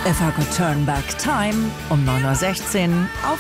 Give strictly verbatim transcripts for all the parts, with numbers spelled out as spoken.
If I Could Turn Back Time um neun Uhr sechzehn auf.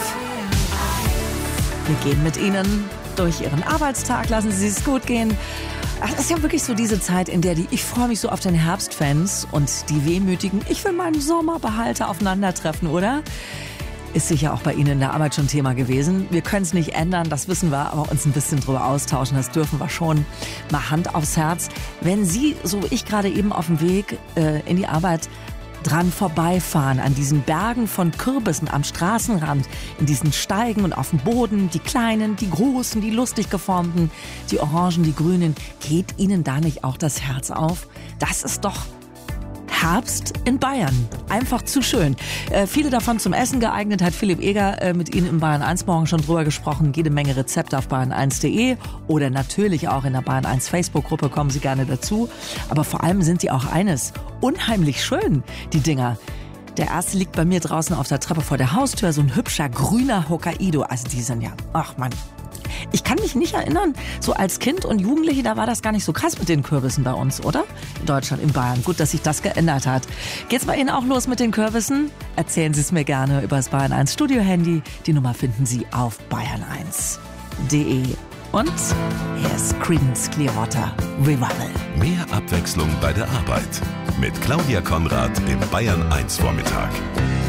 Wir gehen mit Ihnen durch Ihren Arbeitstag, lassen Sie es gut gehen. Ach, das ist ja wirklich so diese Zeit, in der die Ich freue mich so auf den Herbstfans und die wehmütigen Ich will meinen Sommerbehalter aufeinandertreffen, oder? Ist sicher auch bei Ihnen in der Arbeit schon Thema gewesen. Wir können es nicht ändern, das wissen wir, aber uns ein bisschen drüber austauschen, das dürfen wir schon. Mal Hand aufs Herz. Wenn Sie, so wie ich gerade eben auf dem Weg äh, in die Arbeit, dran vorbeifahren, an diesen Bergen von Kürbissen am Straßenrand, in diesen Steigen und auf dem Boden, die kleinen, die großen, die lustig geformten, die orangen, die grünen, geht Ihnen da nicht auch das Herz auf? Das ist doch Herbst in Bayern. Einfach zu schön. Äh, viele davon zum Essen geeignet, hat Philipp Eger äh, mit Ihnen im Bayern eins Morgen schon drüber gesprochen. Jede Menge Rezepte auf bayern eins punkt de oder natürlich auch in der Bayern eins Facebook-Gruppe, kommen Sie gerne dazu. Aber vor allem sind die auch eines, unheimlich schön, die Dinger. Der erste liegt bei mir draußen auf der Treppe vor der Haustür, so ein hübscher grüner Hokkaido. Also die sind ja, ach Mann. Ich kann mich nicht erinnern, so als Kind und Jugendliche, da war das gar nicht so krass mit den Kürbissen bei uns, oder? In Deutschland, in Bayern. Gut, dass sich das geändert hat. Geht's bei Ihnen auch los mit den Kürbissen? Erzählen Sie es mir gerne über das Bayern eins Studio-Handy. Die Nummer finden Sie auf bayern eins punkt de. Und hier ist Creedence Clearwater Revival. Mehr Abwechslung bei der Arbeit. Mit Claudia Konrad im Bayern eins Vormittag.